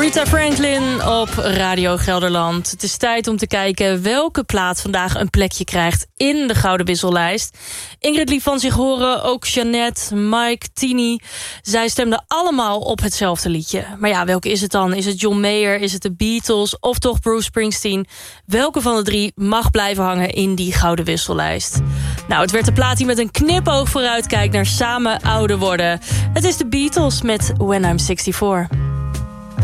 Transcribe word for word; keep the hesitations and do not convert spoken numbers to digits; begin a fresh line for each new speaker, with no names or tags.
Aretha Franklin op Radio Gelderland. Het is tijd om te kijken welke plaat vandaag een plekje krijgt in de Gouden Wissellijst. Ingrid liet van zich horen, ook Jeannette, Mike, Tini. Zij stemden allemaal op hetzelfde liedje. Maar ja, welke is het dan? Is het John Mayer, is het de Beatles of toch Bruce Springsteen? Welke van de drie mag blijven hangen in die Gouden Wissellijst? Nou, het werd de plaat die met een knipoog vooruit kijkt naar samen ouder worden. Het is de Beatles met When I'm sixty-four.